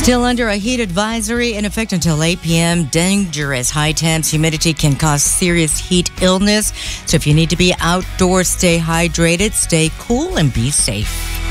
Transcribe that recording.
Still under a heat advisory in effect until 8 p.m. Dangerous high temps, humidity can cause serious heat illness. So if you need to be outdoors, stay hydrated, stay cool, and be safe.